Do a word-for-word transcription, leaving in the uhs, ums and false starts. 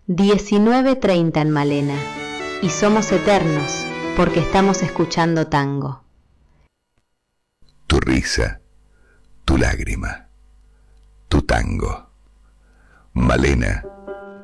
diecinueve treinta en Malena, y somos eternos porque estamos escuchando tango. Tu risa, tu lágrima, tu tango. Malena